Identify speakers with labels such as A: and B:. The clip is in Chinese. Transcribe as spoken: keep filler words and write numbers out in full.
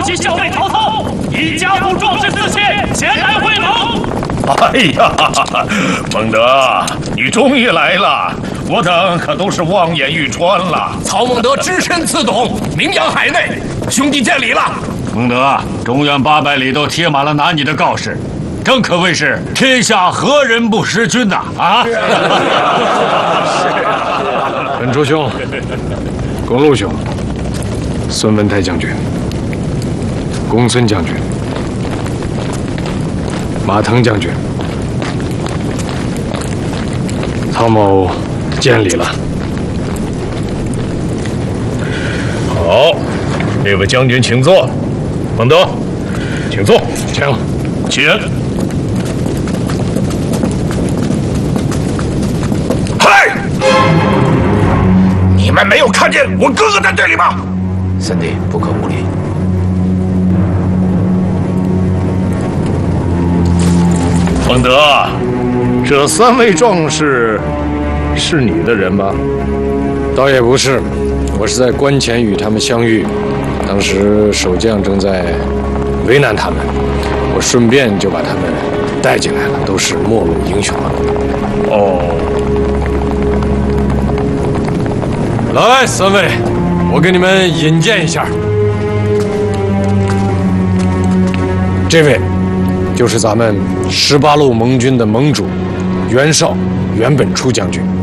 A: 其校尉曹操，以家父壮士四千前来会盟。
B: 哎呀，孟德，你终于来了，我等可都是望眼欲穿了。
C: 曹孟德只身自董，名扬海内，兄弟见礼了。
D: 孟德，中原八百里都贴满了拿你的告示，正可谓是天下何人不识君呐！啊！
E: 本初兄，公路兄，孙文泰将军，公孙将军，马腾将军，曹某见礼了。
B: 好，那位将军请坐。孟德，请坐，
E: 请，
B: 请。
C: 嗨！你们没有看见我哥哥在这里吗？
F: 三弟，不可无礼。
B: 孟德，这三位壮士是你的人吗？
E: 倒也不是，我是在关前与他们相遇，当时守将正在为难他们，我顺便就把他们带进来了，都是末路英雄啊。
B: 哦，
E: 来，三位，我给你们引荐一下，这位就是咱们十八路盟军的盟主袁绍袁本初将军。